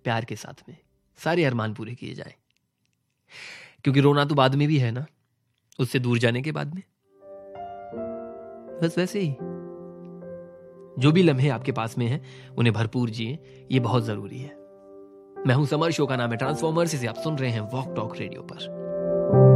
प्यार के साथ में, सारे अरमान पूरे किए जाएं। क्योंकि रोना तो बाद में भी है ना, उससे दूर जाने के बाद में। बस वैसे ही जो भी लम्हे आपके पास में हैं उन्हें भरपूर जिए, ये बहुत जरूरी है। मैं हूं समर, शो का नाम है ट्रांसफॉर्मर्स, इसे आप सुन रहे हैं वॉक टॉक रेडियो पर।